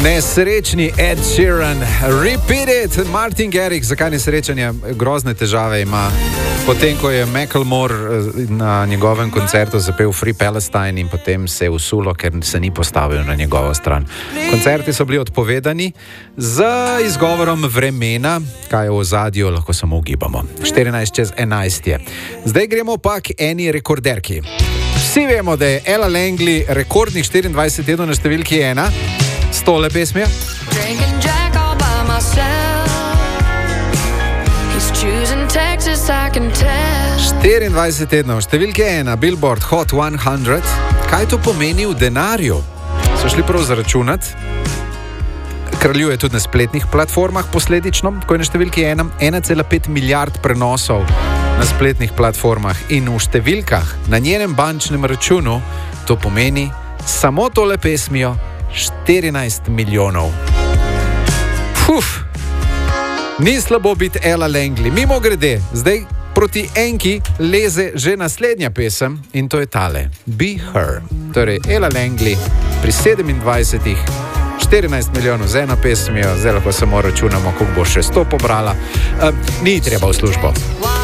Nesrečni Ed Sheeran, Repeat It, Martin Garrix, zakaj nesrečanje, grozne težave ima. Potem, ko je Macklemore na njegovem koncertu zapel Free Palestine in potem se je usulo, ker se ni postavil na njegovo stran. Koncerti so bili odpovedani z izgovorom vremena, kaj je v ozadju, lahko samo ugibamo. 11:11 je. Zdaj gremo pa k eni rekorderki. Vsi vemo, da je Ella Langley rekordnih 24 tednov na številki 1 s tole pesmijo. 24 tednov, številke 1, Billboard Hot 100. Kaj to pomeni v denarju? So šli prav zaračunati. Kraljuje tudi na spletnih platformah posledično, ko je na številki 1,5 milijard prenosov na spletnih platformah in v številkah na njenem bančnem računu to pomeni samo tole pesmijo 14 milijonov. Ni slabo biti Ella Langley. Mimo grede, zdaj proti enki leze že naslednja pesem in to je tale, Be Her. Torej Ella Langley pri 27 14 milijonov z eno pesmijo, zdaj lahko samo računamo, koliko bo še 100 pobrala. Ni treba v službo.